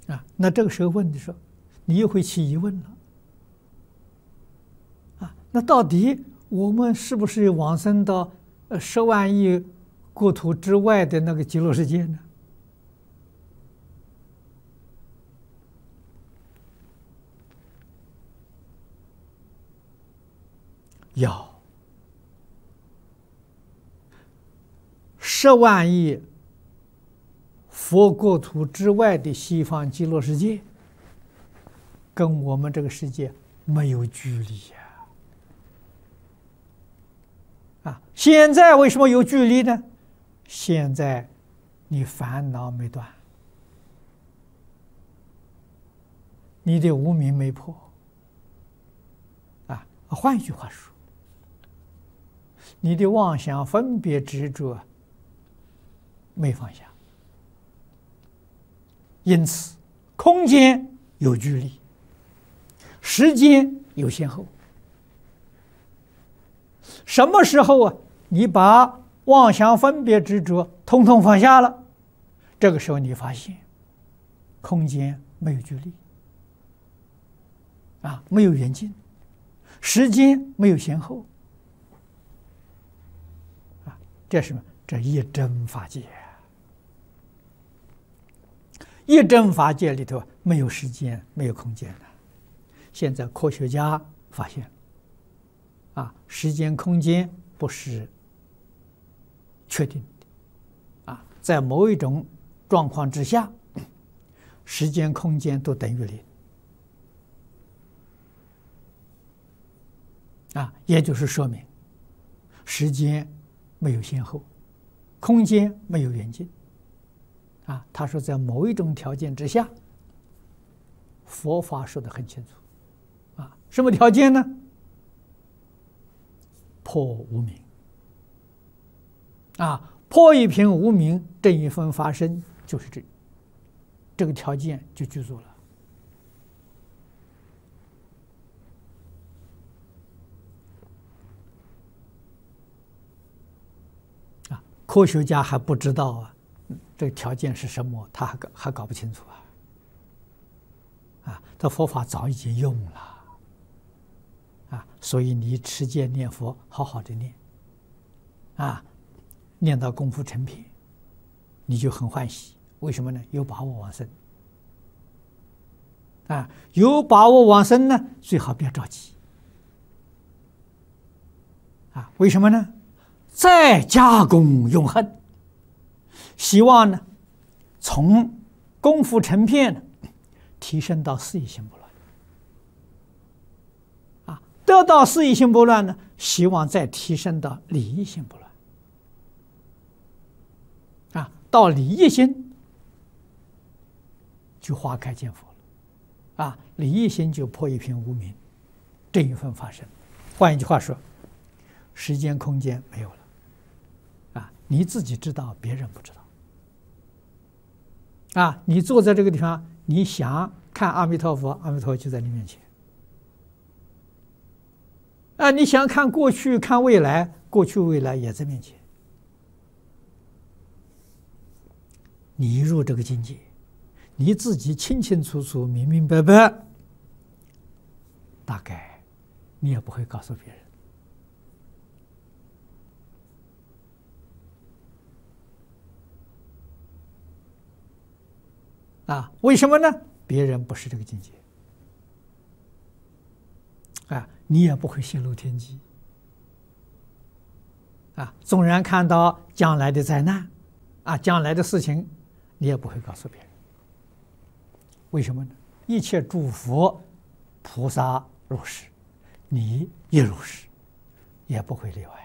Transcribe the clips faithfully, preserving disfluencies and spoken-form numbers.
啊，那这个时候问的时候，你又会起疑问了。啊，那到底我们是不是往生到呃十万亿国土之外的那个极乐世界呢？要十万亿佛国土之外的西方极乐世界，跟我们这个世界没有距离呀！啊，现在为什么有距离呢？现在你烦恼没断，你的无明没破。啊，换一句话说，你的妄想分别执着没放下，因此空间有距离，时间有先后。什么时候啊，你把妄想分别执着统统放下了，这个时候你发现空间没有距离啊，没有远近，时间没有先后啊，这是什么？这一真法界。一真法界里头没有时间，没有空间的。现在科学家发现，啊，时间空间不是确定的，啊，在某一种状况之下，时间空间都等于零，啊，也就是说明，时间没有先后，空间没有远近。啊，他说，在某一种条件之下，佛法说得很清楚，啊，什么条件呢？破无明，啊，破一品无明，正一分发生，就是这，这个条件就具足了。啊，科学家还不知道啊。这个条件是什么？他还搞还搞不清楚啊！啊，他佛法早已经用了啊，所以你持戒念佛，好好的念啊，念到功夫成品，你就很欢喜。为什么呢？有把握往生啊，有把握往生呢，最好不要着急啊。为什么呢？再加工永恒。希望呢，从功夫成片呢，提升到四意心不乱，啊，得到四意心不乱呢，希望再提升到理意心不乱，啊，到理意心就花开见佛了，啊，理意心就破一品无明，正一分发生。换一句话说，时间空间没有了，啊，你自己知道，别人不知道。啊，你坐在这个地方，你想看阿弥陀佛，阿弥陀佛就在你面前。啊，你想看过去，看未来，过去未来也在面前。你入这个境界，你自己清清楚楚、明明白白，大概你也不会告诉别人。啊，为什么呢？别人不是这个境界，啊，你也不会泄露天机，啊，纵然看到将来的灾难，啊，将来的事情，你也不会告诉别人。为什么呢？一切诸佛菩萨如是，你也如是，也不会例外。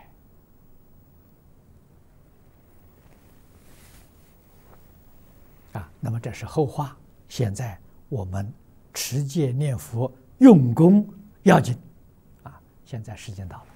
啊，那么这是后话。现在我们持戒念佛用功要紧啊！现在时间到了。